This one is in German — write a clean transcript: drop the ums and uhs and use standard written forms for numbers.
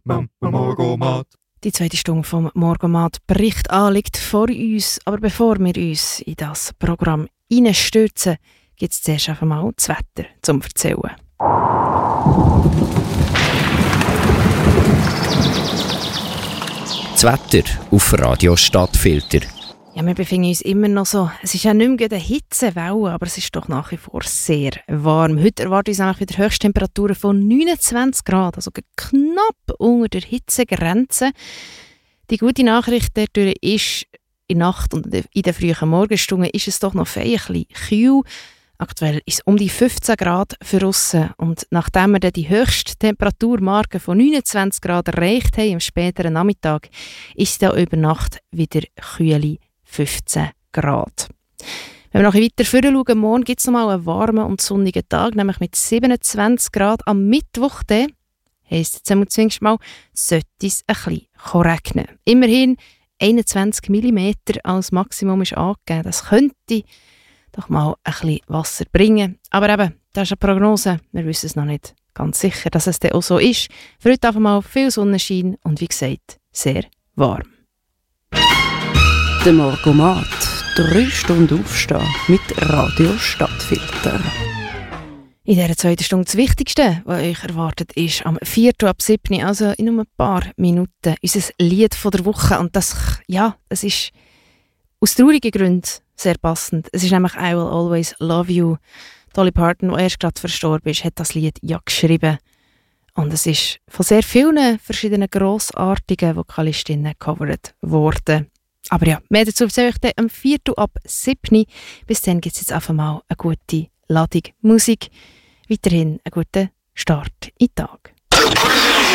Morgomat. Die zweite Stunde vom Morgomat Bericht an liegt vor uns. Aber bevor wir uns in das Programm hineinstürzen, gibt es zuerst einmal das Wetter zum Erzählen. Das Wetter auf Radio Stadtfilter. Ja, wir befinden uns immer noch so. Es ist ja nicht mehr eine Hitzewelle, aber es ist doch nach wie vor sehr warm. Heute erwarten uns nämlich wieder Höchsttemperaturen von 29 Grad, also knapp unter der Hitzegrenze. Die gute Nachricht dadurch ist, in der Nacht und in den frühen Morgenstunden ist es doch noch ein bisschen kühl. Aktuell ist es um die 15 Grad für aussen. Und nachdem wir dann die Höchsttemperaturmarke von 29 Grad erreicht haben, am späteren Nachmittag, ist es dann über Nacht wieder kühle 15 Grad. Wenn wir noch weiter vorne schauen, morgen gibt es noch mal einen warmen und sonnigen Tag, nämlich mit 27 Grad am Mittwoch. Dann heisst jetzt zumindest mal, sollte es ein bisschen regnen. Immerhin 21 mm als Maximum ist angegeben. Das könnte doch mal ein bisschen Wasser bringen. Aber eben, das ist eine Prognose. Wir wissen es noch nicht ganz sicher, dass es dann auch so ist. Für heute einfach mal viel Sonnenschein und wie gesagt, sehr warm. Der Morgomat. 3 Stunden aufstehen mit Radio Stadtfilter. In dieser zweiten Stunde das Wichtigste, was euch erwartet, ist am 4. ab 7. Also in nur ein paar Minuten unser Lied von der Woche. Und das ist aus traurigen Gründen sehr passend. Es ist nämlich «I Will Always Love You». Dolly Parton, der erst gerade verstorben ist, hat das Lied ja geschrieben. Und es ist von sehr vielen verschiedenen grossartigen Vokalistinnen gecovert worden. Aber ja, mehr dazu erzähle ich dann am 4. ab 7. Bis dann gibt es jetzt einfach mal eine gute Ladung Musik. Weiterhin einen guten Start in den Tag.